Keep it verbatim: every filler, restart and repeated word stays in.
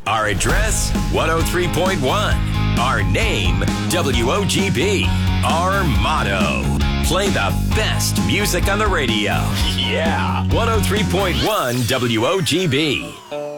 Our address, one oh three point one. Our name, W O G B. Our motto, play the best music on the radio. Yeah, one oh three point one W O G B.